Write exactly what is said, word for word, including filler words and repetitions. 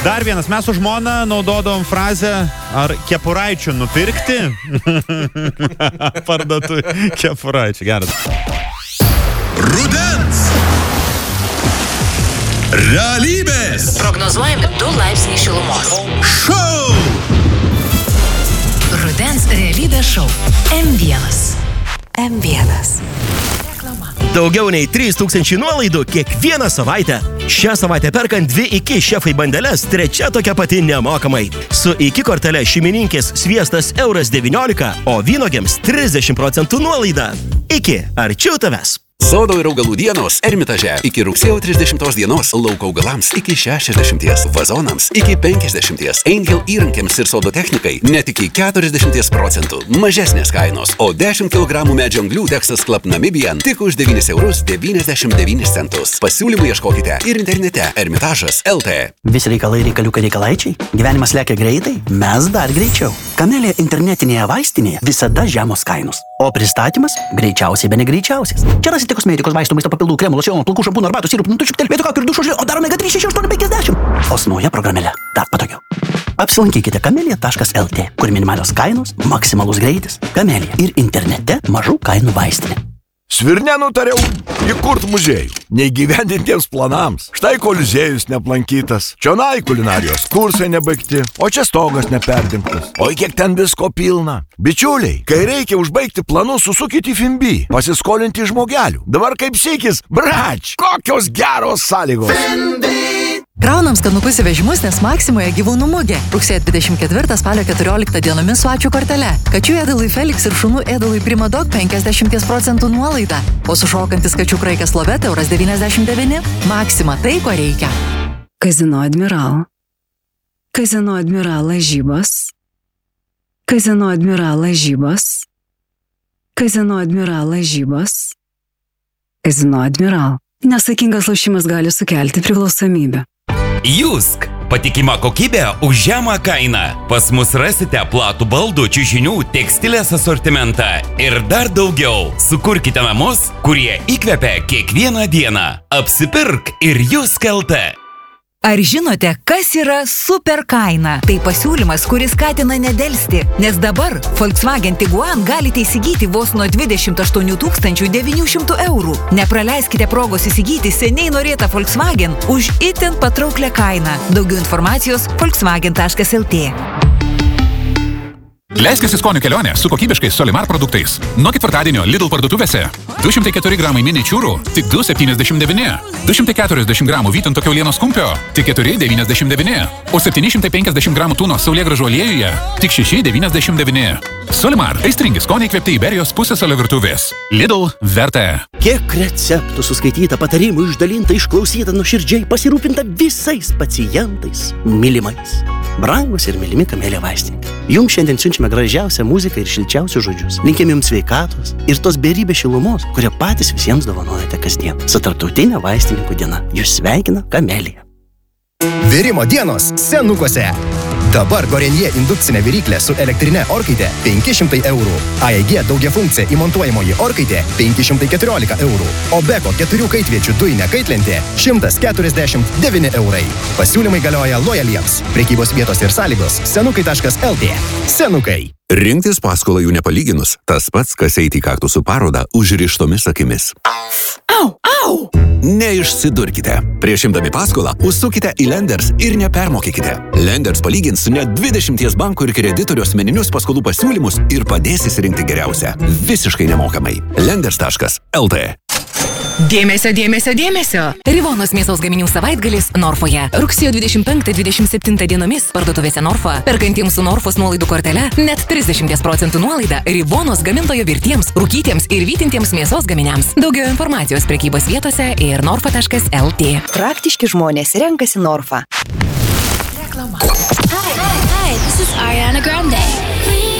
Dar vienas, mes su žmona naudodom frazę, ar kepuraičių nupirkti? Parduotų kepuraičių, geras. Rudens realybės prognozuojami du laipsniai šilumos. Šou Rudens realybės šou M vienas. M vienas. Daugiau nei trys tūkstančiai nuolaidų kiekvieną savaitę. Šią savaitę perkant dvi iki šefai bandeles, trečia tokia pati nemokamai. Su iki kortele šeimininkės sviestas euras devyniolika, o vynogiams trisdešimt procentų nuolaida. Iki, arčiau tavęs. Sodo ir augalų dienos Ermitaže iki rugsėjo trisdešimtos dienos, lauko augalams iki šešiasdešimties, vazonams iki penkiasdešimties, Angel įrankiams ir sodo technikai net iki keturiasdešimties procentų. Mažesnės kainos, o dešimt kilogramų medžio anglių Texas Club Namibian tik už devynis eurus devyniasdešimt devynis centus. Pasiūlymų ieškokite ir internete Ermitažas L T. Visi reikalai reikaliukai reikalaičiai, gyvenimas lekia greitai, mes dar greičiau. Kamelė internetinėje vaistinėje visada žemos kainos, o pristatymas greičiausiai be negreičiausias. Čia rasite kosmetikos, vaistų, maisto papildų, kremų, locionų, plaukų, šampūnų, arbatų, sirupų, nutučių, telpėtų kaukių ir dušo žėlio, o dar omega trys šeši aštuoni penkiasdešimt. O su nauja programėle dar patogiau. Apsilankykite kamelija taškas L T, kur minimalios kainos, maksimalus greitis. Kamelija ir internete mažų kainų vaistinė. Svirne nutariau įkurt muziejų, neįgyvendintiems planams. Štai koliziejus neaplankytas, čionai kulinarijos kursai nebaigti, o čia stogas neperdingtas. Oi, kiek ten visko pilna. Bičiuliai, kai reikia užbaigti planus, susukite į Fimbi, pasiskolinti žmogelių. Dabar kaip sykis, brač, kokios geros sąlygos. Kraunam skanukus į vežimus, nes Maksimoje gyvūnų mugė. Rugsėjo dvidešimt ketvirtą spalio keturioliktą dienomis su ačiū kortele. Kačių ėdalui Felix ir šunų ėdalui Primadog penkiasdešimt procentų nuolaida. O sušokantis kačių kraikas Loveta euras devyniasdešimt devyni. Maksima tai, ko reikia. Kazino Admiral. Kazino Admiral lažybos. Kazino Admiral lažybos. Kazino Admiral lažybos. Kazino Admiral. Nesaikingas lošimas gali sukelti priklausomybę. Jusk. Patikima kokybė už žemą kainą. Pas mus rasite platų baldų, čiužinių, tekstilės asortimentą ir dar daugiau. Sukurkite namus, kurie įkvepia kiekvieną dieną. Apsipirk ir Jusk L T. Ar žinote, kas yra super kaina? Tai pasiūlymas, kuris skatina nedelsti, nes dabar Volkswagen Tiguan galite įsigyti vos nuo dvidešimt aštuonių tūkstančių devynių šimtų eurų. Nepraleiskite progos įsigyti seniai norėtą Volkswagen už itin patrauklę kainą. Daugiau informacijos volkswagen taškas L T. Leiskis į skonių kelionę su kokybiškais Solimar produktais. Nuo ketvirtadienio Lidl parduotuvėse du šimtai keturi gramai mini čiūrų tik du septyniasdešimt devyni. du šimtai keturiasdešimt gramų vytinto kiaulienos kumpio tik keturi devyniasdešimt devyni. O septyni šimtai penkiasdešimt gramų tūno saulėgrąžų aliejuje tik šeši devyniasdešimt devyni. Solimar – aistringi skoniai įkvėpti Iberijos pusėsalio virtuvės. Lidl verta. Kiek receptų suskaityta, patarimų išdalinta, išklausyta nuoširdžiai, pasirūpinta visais pacientais, mylimais. Brangus ir mylimi Kamelė vaistininkai. Jums šiandien siunčiame gražiausią muziką ir šilčiausius žodžius. Linkim jums sveikatos ir tos beribės šilumos, kurią patys visiems dovanojate kasdien. Su tarptautinė vaistininkų diena. Jūs sveikina Kamelija. Virimo dienos Senukose. Dabar Gorenje indukcinė viryklė su elektrinė orkaitė penki šimtai eurų. A E G daugiafunkcija įmontuojamoji orkaitė penki šimtai keturiolika eurų. O Beko keturių kaitviečių dujinė kaitlentė šimtas keturiasdešimt devyni eurai. Pasiūlymai galioja lojaliems. Prekybos vietos ir sąlygos senukai taškas L T. Senukai. Rinktis paskolą jų nepalyginus, tas pats, kas eiti į kaktusų parodą užrištomis akimis. Au, au! Neišsidurkite. Prieš imdami paskolą, užsukite į Lenders ir nepermokykite. Lenders palygins net dvidešimties bankų ir kreditorių asmeninius paskolų pasiūlymus ir padės įsirinkti geriausią. Visiškai nemokamai. Lenders taškas L T. Dėmesio, dėmesio, dėmesio! Rivonos mėsos gaminių savaitgalis Norfoje. Rugsėjo dvidešimt penktą dvidešimt septintą dienomis parduotuvėse Norfa, perkantiems su Norfos nuolaidų kortele, net trisdešimt procentų nuolaida Rivonos gamintojo virtiems, rūkytiems ir vytintiems mėsos gaminiams. Daugiau informacijos prekybos vietose ir norfa taškas L T. Praktiški žmonės renkasi Norfa. Reklama. Hi, hi, hi, this is Ariana Grande.